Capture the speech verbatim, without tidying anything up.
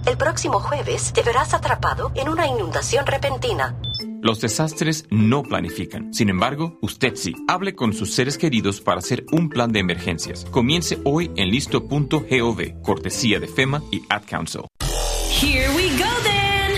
El próximo jueves te verás atrapado en una inundación repentina. Los desastres no planifican. Sin embargo, usted sí. Hable con sus seres queridos para hacer un plan de emergencias. Comience hoy en listo punto gov, cortesía de FEMA y Ad Council. Here we go then.